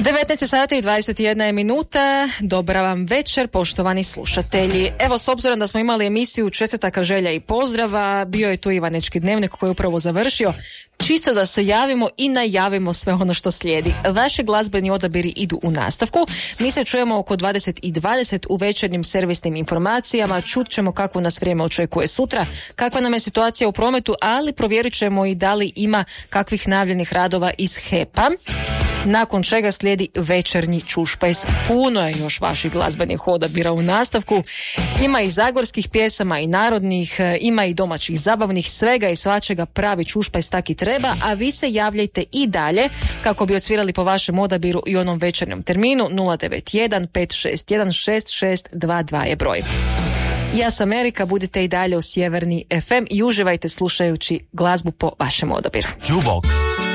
19 sati i 21 minuta. Dobra vam večer, poštovani slušatelji. Evo, s obzirom da smo imali emisiju čestitaka, želja i pozdrava, bio je tu Ivanečki dnevnik koji je upravo završio. Čisto da se javimo i najavimo sve ono što slijedi. Vaši glazbeni odabiri idu u nastavku. Mi se čujemo oko 20:20 u večernjim servisnim informacijama. Čut ćemo kako nas vrijeme očekuje sutra, kakva nam je situacija u prometu, ali provjerit ćemo i da li ima kakvih najavljenih radova iz HEP-a. Nakon čega slijedi večernji čušpajs. Puno je još vaših glazbenih odabira u nastavku. Ima i zagorskih pjesama i narodnih, ima i domaćih zabavnih, svega i svačega, pravi čušpajs tak i treba, a vi se javljajte i dalje kako bi odsvirali po vašem odabiru i onom večernjem terminu. 091 561 6622 je broj. Ja sam Erika, budite i dalje u Sjeverni FM i uživajte slušajući glazbu po vašem odabiru. Jukebox.